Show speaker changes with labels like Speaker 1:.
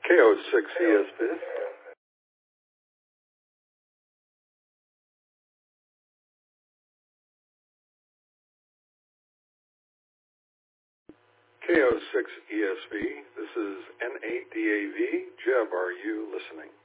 Speaker 1: KO6 ESP. KO6 ESP. This is N8DAV. Jeb, are you listening?